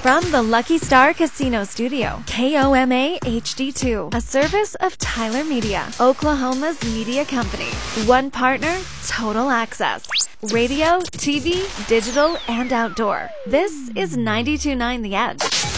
From the Lucky Star Casino Studio, KOMA HD2, a service of Tyler Media, Oklahoma's media company. One partner, total access. Radio, TV, digital, and outdoor. This is 92.9 The Edge.